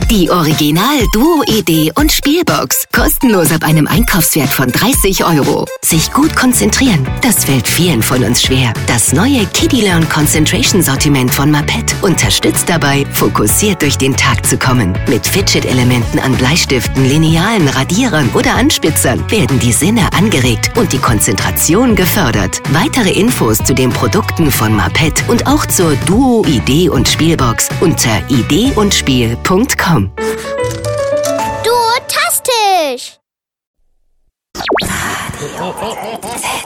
Die Original Duo Idee und Spielbox. Kostenlos ab einem Einkaufswert von 30 €. Sich gut konzentrieren, das fällt vielen von uns schwer. Das neue Kiddie Learn Concentration Sortiment von Maped unterstützt dabei, fokussiert durch den Tag zu kommen. Mit Fidget-Elementen an Bleistiften, Linealen, Radierern oder Anspitzern werden die Sinne angeregt und die Konzentration gefördert. Weitere Infos zu den Produkten von Maped und auch zur Duo Idee und Spielbox unter ideeundspiel.com. Duotastisch! Radio Z.